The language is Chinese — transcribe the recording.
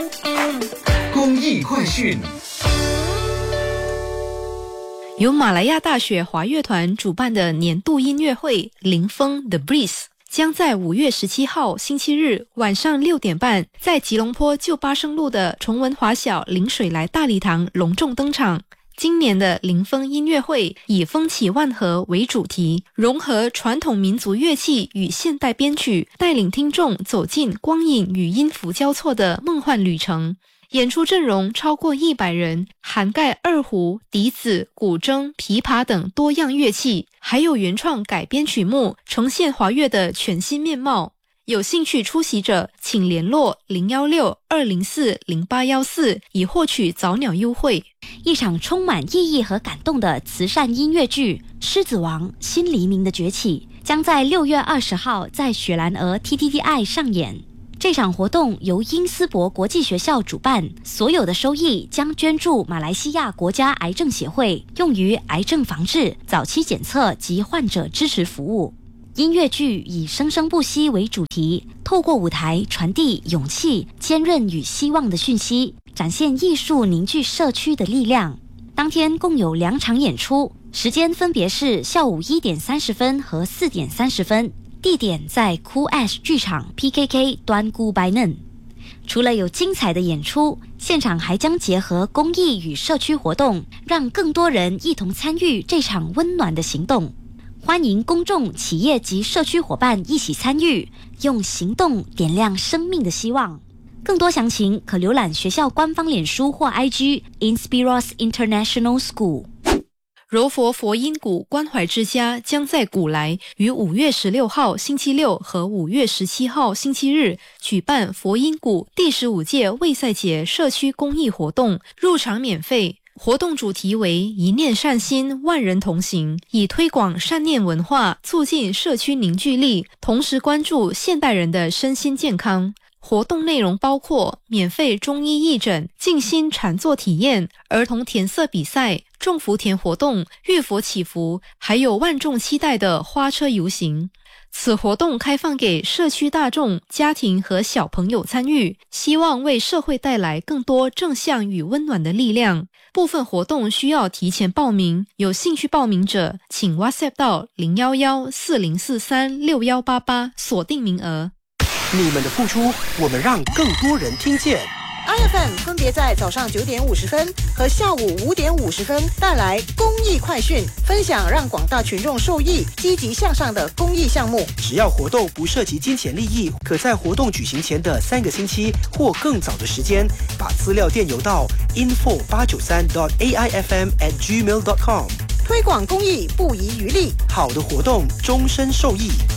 公益快讯。 由马来亚大学华乐团主办的年度音乐会林峰 The Breeze 将在5月17号星期日晚上6点半在吉隆坡旧巴生路的崇文华小临水来大礼堂隆重登场。今年的林峰音乐会以风起万和为主题，融合传统民族乐器与现代编曲，带领听众走进光影与音符交错的梦幻旅程。演出阵容超过100人，涵盖二胡、笛子、古筝、琵琶等多样乐器，还有原创改编曲目，呈现华乐的全新面貌。有兴趣出席者请联络016-204-0814以获取早鸟优惠。 一场充满意义和感动的慈善音乐剧《狮子王：新黎明的崛起》将在6月20号在雪兰莪 TTTI 上演。这场活动由因斯伯国际学校主办，所有的收益将捐助马来西亚国家癌症协会，用于癌症防治、早期检测及患者支持服务。音乐剧以生生不息为主题，透过舞台传递勇气、坚韧与希望的讯息，展现艺术凝聚社区的力量。当天共有2场演出，时间分别是下午1点30分和4点30分，地点在 Cool Ash 剧场 PKK 端固拜嫩。除了有精彩的演出，现场还将结合公益与社区活动，让更多人一同参与这场温暖的行动。欢迎公众、企业及社区伙伴一起参与，用行动点亮生命的希望。更多详情可浏览学校官方脸书或 IG Inspiros International School。 柔佛佛音谷关怀之家将在古来于5月16号星期六和5月17号星期日举办佛音谷第15届卫赛节社区公益活动，入场免费。活动主题为一念善心，万人同行，以推广善念文化，促进社区凝聚力，同时关注现代人的身心健康。活动内容包括免费中医义诊、静心禅坐体验、儿童填色比赛、种福田活动、浴佛祈福，还有万众期待的花车游行。此活动开放给社区大众、家庭和小朋友参与，希望为社会带来更多正向与温暖的力量。部分活动需要提前报名，有兴趣报名者请 WhatsApp 到011-4043-6188锁定名额。 你们的付出，我们让更多人听见。 IFM 分别在早上9点50分和下午5点50分带来公益快讯，分享让广大群众受益、积极向上的公益项目。 只要活动不涉及金钱利益，可在活动举行前的3个星期或更早的时间，把资料电邮到 info893.aifm@gmail.com。 推广公益不遗余力， 好的活动终身受益。